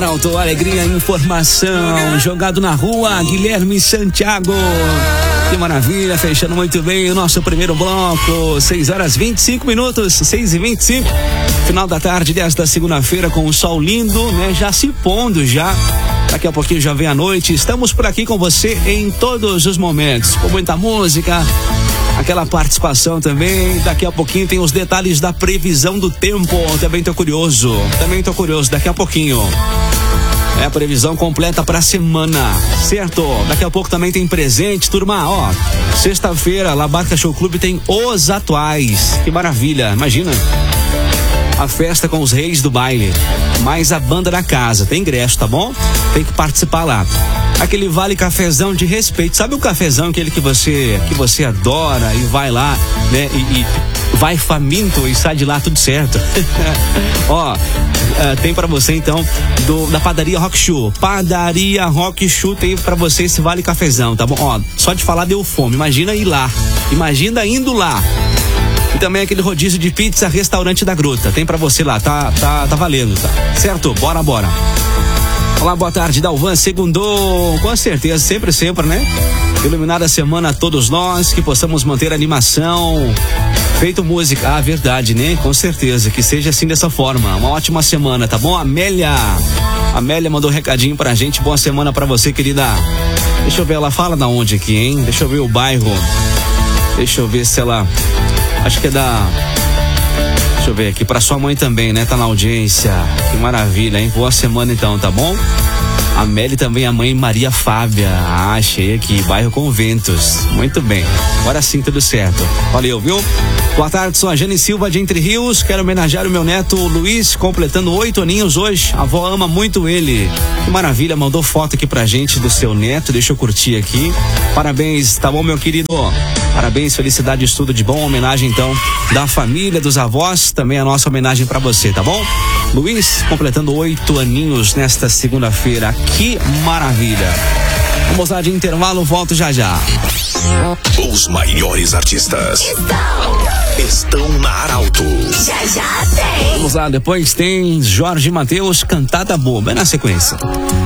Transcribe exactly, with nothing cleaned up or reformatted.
Arauto, alegria, informação. Jogado na rua, Guilherme Santiago. Que maravilha, fechando muito bem o nosso primeiro bloco. seis horas e vinte e cinco minutos, seis e vinte e cinco. Final da tarde desta segunda-feira com o sol lindo, né? Já se pondo já. Daqui a pouquinho já vem a noite. Estamos por aqui com você em todos os momentos. Com muita música, aquela participação também. Daqui a pouquinho tem os detalhes da previsão do tempo. Também tô curioso. Também tô curioso. Daqui a pouquinho. É a previsão completa para a semana, certo? Daqui a pouco também tem presente, turma, ó. Sexta-feira, La Barca Show Clube tem Os Atuais. Que maravilha, imagina. A festa com os reis do baile, mais a banda da casa. Tem ingresso, tá bom? Tem que participar lá. Aquele vale cafezão de respeito. Sabe o cafezão, aquele que você, que você adora e vai lá, né? E, e vai faminto e sai de lá tudo certo. Ó, uh, tem pra você então do, da padaria Rock Show. Padaria Rock Show tem pra você esse vale cafezão, tá bom? Ó, só de falar deu fome. Imagina ir lá. Imagina indo lá. E também aquele rodízio de pizza, restaurante da Gruta. Tem pra você lá, tá, tá, tá valendo, tá? Certo? Bora, bora. Olá, boa tarde, Dalvan. Segundou, com certeza, sempre, sempre, né? Iluminada a semana a todos nós, que possamos manter a animação. Feito música, ah, verdade, né? Com certeza, que seja assim dessa forma. Uma ótima semana, tá bom? Amélia, Amélia mandou um recadinho pra gente. Boa semana pra você, querida. Deixa eu ver, ela fala da onde aqui, hein? Deixa eu ver o bairro. Deixa eu ver se ela... Acho que é da... Deixa eu ver aqui, pra sua mãe também, né? Tá na audiência. Que maravilha, hein? Boa semana então, tá bom? A Meli também, a mãe Maria Fábia. Ah, achei aqui, bairro Conventos. Muito bem, agora sim tudo certo. Valeu, viu? Boa tarde, sou a Jane Silva de Entre Rios. Quero homenagear o meu neto Luiz, completando oito aninhos hoje. A avó ama muito ele. Que maravilha, mandou foto aqui pra gente do seu neto. Deixa eu curtir aqui. Parabéns, tá bom, meu querido? Parabéns, felicidade, estudo de bom. Homenagem então da família, dos avós. Também a nossa homenagem pra você, tá bom? Luiz, completando oito aninhos nesta segunda-feira. Que maravilha. Vamos lá de intervalo, volto já já. Os maiores artistas estão, estão na Arauto. Já já tem. Vamos lá, depois tem Jorge Mateus, Cantada Boba. É na sequência.